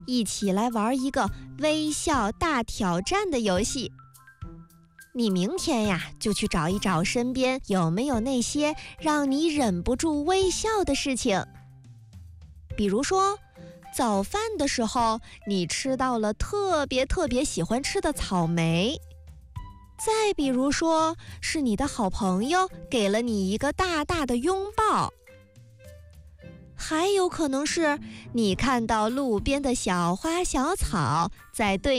一起来玩一个微笑大挑战的游戏。你明天呀，就去找一找身边有没有那些让你忍不住微笑的事情。比如说，早饭的时候，你吃到了特别喜欢吃的草莓。再比如说，是你的好朋友给了你一个大大的拥抱。还有可能是你看到路边的小花小草在对